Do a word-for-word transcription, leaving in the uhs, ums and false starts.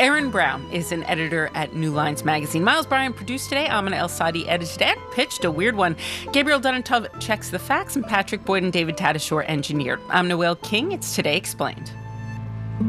Aaron Brown is an editor at New Lines Magazine. Miles Bryant produced today. Amina El-Sadi edited and pitched a weird one. Gabriel Dunantov checks the facts, and Patrick Boyd and David Tadashore engineered. I'm Noel King. It's Today Explained.